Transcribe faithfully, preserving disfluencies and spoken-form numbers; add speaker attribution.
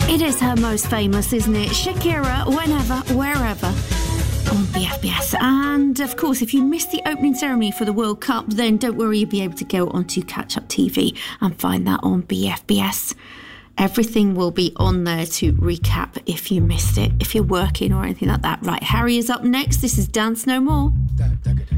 Speaker 1: It is her most famous, isn't it? Shakira, whenever, wherever, on B F B S. And of course, if you missed the opening ceremony for the World Cup, then don't worry, you'll be able to go onto Catch Up T V and find that on B F B S. Everything will be on there to recap if you missed it, if you're working or anything like that. Right, Harry is up next. This is Dance No More.